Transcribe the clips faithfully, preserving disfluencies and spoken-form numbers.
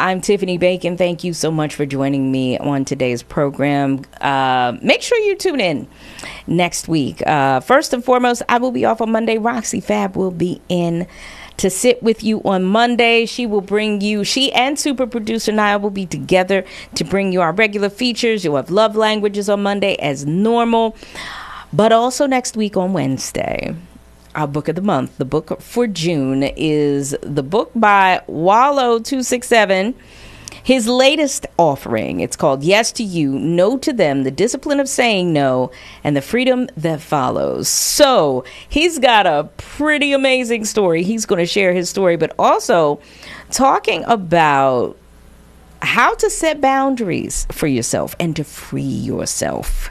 I'm Tiffany Bacon. Thank you so much for joining me on today's program. Uh, make sure you tune in next week. Uh, first and foremost, I will be off on Monday. Roxy Fab will be in to sit with you on Monday. She will bring you, she and super producer Niall will be together to bring you our regular features. You'll have love languages on Monday as normal, but also next week on Wednesday, our book of the month, the book for June, is the book by Wallow two six seven. His latest offering, it's called Yes to You, No to Them, The Discipline of Saying No, and the Freedom That Follows. So he's got a pretty amazing story. He's going to share his story, but also talking about how to set boundaries for yourself and to free yourself.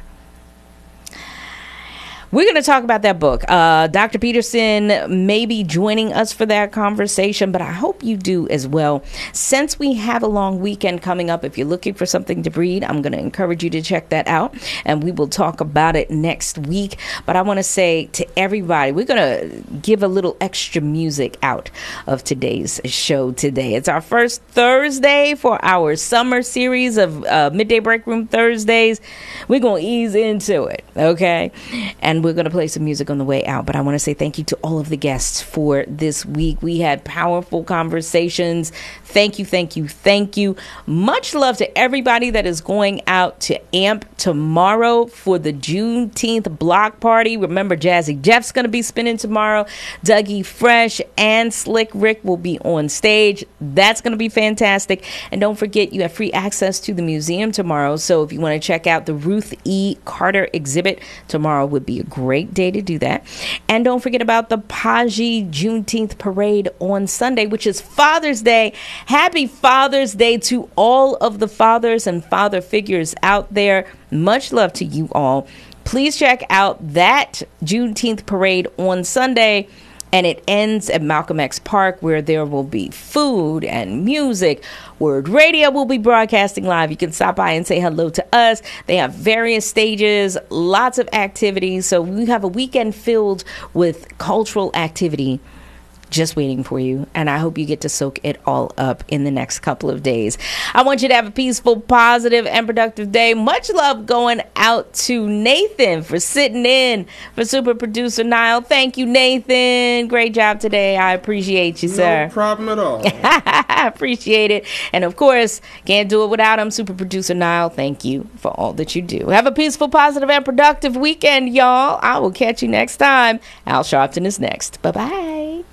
We're going to talk about that book. Uh, Doctor Peterson may be joining us for that conversation, but I hope you do as well. Since we have a long weekend coming up, if you're looking for something to read, I'm going to encourage you to check that out, and we will talk about it next week. But I want to say to everybody, we're going to give a little extra music out of today's show today. It's our first Thursday for our summer series of uh, Midday Break Room Thursdays. We're going to ease into it, okay? And we're going to play some music on the way out, but I want to say thank you to all of the guests for this week. We had powerful conversations. Thank you, thank you, thank you. Much love to everybody that is going out to A M P tomorrow for the Juneteenth block party. Remember, Jazzy Jeff's going to be spinning tomorrow. Dougie Fresh and Slick Rick will be on stage. That's going to be fantastic. And don't forget, you have free access to the museum tomorrow. So if you want to check out the Ruth E. Carter exhibit, tomorrow would be a great day to do that. And don't forget about the Paji Juneteenth parade on Sunday, which is Father's Day. Happy Father's Day to all of the fathers and father figures out there. Much love to you all. Please check out that Juneteenth parade on Sunday. And it ends at Malcolm X Park, where there will be food and music. Word Radio will be broadcasting live. You can stop by and say hello to us. They have various stages, lots of activities. So we have a weekend filled with cultural activity just waiting for you, and I hope you get to soak it all up in the next couple of days. I want you to have a peaceful, positive, and productive day. Much love going out to Nathan for sitting in for super producer Niall. Thank you, Nathan. Great job today. I appreciate you, sir. No problem at all. I appreciate it. And of course, can't do it without him, super producer Niall. Thank you for all that you do. Have a peaceful, positive, and productive weekend, y'all. I will catch you next time. Al Sharpton is next. Bye-bye.